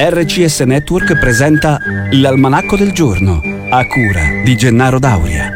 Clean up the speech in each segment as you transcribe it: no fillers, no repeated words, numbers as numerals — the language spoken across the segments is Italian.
RCS Network presenta l'Almanacco del Giorno, a cura di Gennaro Dauria.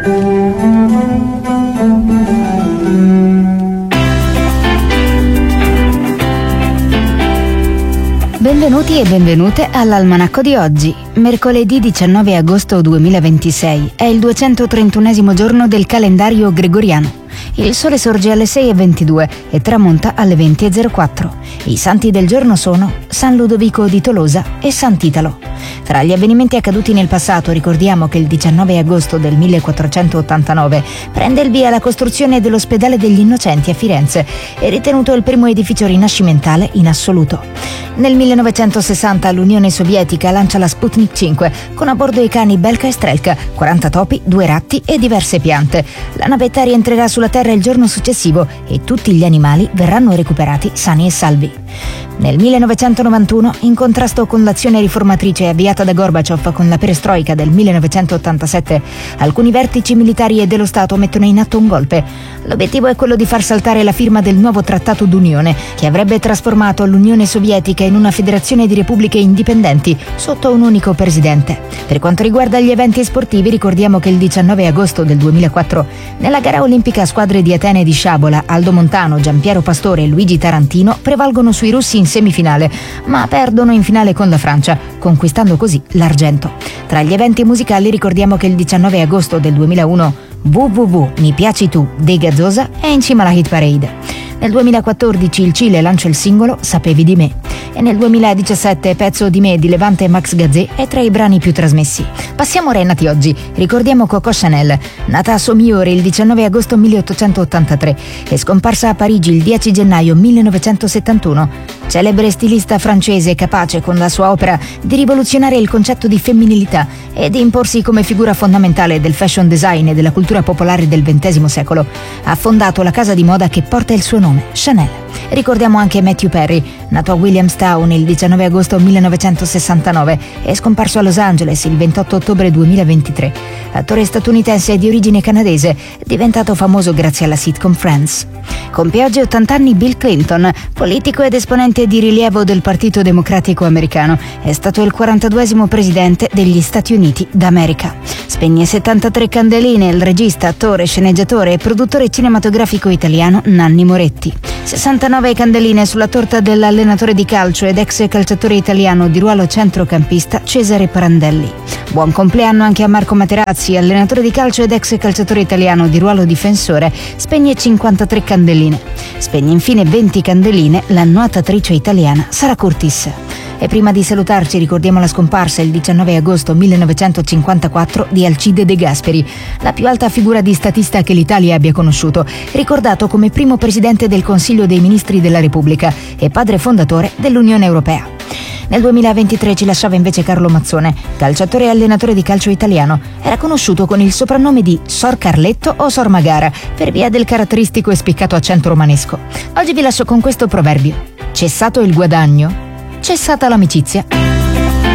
Benvenuti e benvenute all'Almanacco di oggi. Mercoledì 19 agosto 2026 è il 231esimo giorno del calendario gregoriano. Il sole sorge alle 6:22 e tramonta alle 20:04. I santi del giorno sono San Ludovico di Tolosa e Sant'Italo. Tra gli avvenimenti accaduti nel passato ricordiamo che il 19 agosto del 1489 prende il via la costruzione dell'Ospedale degli Innocenti a Firenze, è ritenuto il primo edificio rinascimentale in assoluto. Nel 1960 l'Unione Sovietica lancia la Sputnik 5 con a bordo i cani Belka e Strelka, 40 topi, 2 ratti e diverse piante. La navetta rientrerà sulla Terra il giorno successivo e tutti gli animali verranno recuperati sani e salvi. Nel 1991, in contrasto con l'azione riformatrice avviata da Gorbaciov con la perestroika del 1987, alcuni vertici militari e dello Stato mettono in atto un golpe. L'obiettivo è quello di far saltare la firma del nuovo trattato d'unione, che avrebbe trasformato l'Unione Sovietica in una federazione di repubbliche indipendenti sotto un unico presidente. Per quanto riguarda gli eventi sportivi, ricordiamo che il 19 agosto del 2004, nella gara olimpica a squadre di Atene di sciabola, Aldo Montano, Giampiero Pastore e Luigi Tarantino prevalgono sui russi in semifinale, ma perdono in finale con la Francia, conquistando così l'argento. Tra gli eventi musicali ricordiamo che il 19 agosto del 2001 WWW Mi piaci tu dei Gazzosa è in cima alla hit parade. Nel 2014 il Cile lancia il singolo Sapevi di me e nel 2017 Pezzo di me di Levante e Max Gazzè è tra i brani più trasmessi. Passiamo ora ai nati oggi. Ricordiamo Coco Chanel, nata a Sommiore il 19 agosto 1883 e scomparsa a Parigi il 10 gennaio 1971. Celebre stilista francese capace con la sua opera di rivoluzionare il concetto di femminilità e di imporsi come figura fondamentale del fashion design e della cultura popolare del XX secolo. Ha fondato la casa di moda che porta il suo nome, Chanel. Ricordiamo anche Matthew Perry, nato a Williamstown il 19 agosto 1969 e scomparso a Los Angeles il 28 ottobre 2023. Attore statunitense di origine canadese, diventato famoso grazie alla sitcom Friends. Compie oggi 80 anni Bill Clinton, politico ed esponente di rilievo del Partito Democratico americano. È stato il 42esimo presidente degli Stati Uniti d'America. Spegne 73 candeline il regista, attore, sceneggiatore e produttore cinematografico italiano Nanni Moretti. 69 candeline sulla torta dell'allenatore di calcio ed ex calciatore italiano di ruolo centrocampista Cesare Prandelli. Buon compleanno anche a Marco Materazzi, allenatore di calcio ed ex calciatore italiano di ruolo difensore, spegne 53 candeline. Spegne infine 20 candeline la nuotatrice italiana Sara Curtis. E prima di salutarci ricordiamo la scomparsa il 19 agosto 1954 di Alcide De Gasperi, la più alta figura di statista che l'Italia abbia conosciuto, ricordato come primo presidente del Consiglio dei Ministri della Repubblica e padre fondatore dell'Unione Europea. Nel 2023 ci lasciava invece Carlo Mazzone, calciatore e allenatore di calcio italiano. Era conosciuto con il soprannome di Sor Carletto o Sor Magara, per via del caratteristico e spiccato accento romanesco. Oggi vi lascio con questo proverbio: cessato il guadagno, cessata l'amicizia.